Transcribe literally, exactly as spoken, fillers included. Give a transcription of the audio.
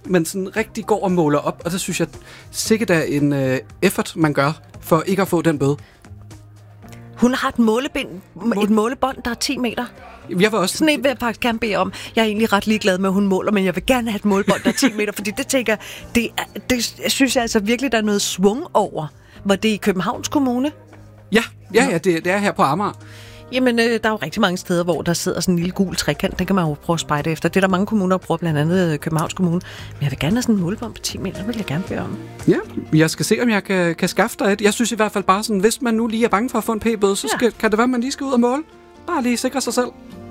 men sådan rigtig går og måler op, og så synes jeg sikkert er en øh, effort, man gør, for ikke at få den bøde. Hun har et målebind, et målebånd, der er ti meter. Jeg var også... Sådan en vil jeg faktisk gerne bede om. Jeg er egentlig ret ligeglad med, at hun måler, men jeg vil gerne have et målebånd, der er ti meter, fordi det tænker det, er, det synes jeg altså virkelig, der er noget svung over. Var det i Københavns Kommune? Ja, ja, ja det, det er her på Amager. Jamen, øh, der er jo rigtig mange steder, hvor der sidder sådan en lille gul trekant. Den kan man jo prøve at spejde efter. Det er der mange kommuner, der bruger, blandt andet Københavns Kommune. Men jeg vil gerne have sådan en målebånd på ti meter. Det vil jeg gerne bede om. Ja, jeg skal se, om jeg kan, kan skaffe dig et. Jeg synes i hvert fald bare sådan, hvis man nu lige er bange for at få en p-bøde, så skal, ja. kan det være, at man lige skal ud og måle. Bare lige sikre sig selv.